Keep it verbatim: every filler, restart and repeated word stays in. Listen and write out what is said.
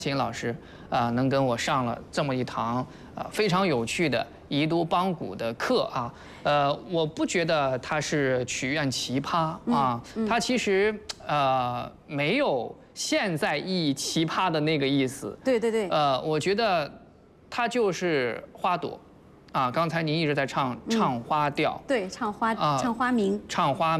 秦老师啊、呃，能跟我上了这么一堂啊、呃、非常有趣的宜都邦古的课啊，呃，我不觉得他是曲苑奇葩啊，嗯嗯、他其实呃没有现在意义奇葩的那个意思。 对对对。 呃，我觉得他就是花朵，啊，刚才您一直在唱唱花调， 对，唱花、啊、唱花名， 唱花。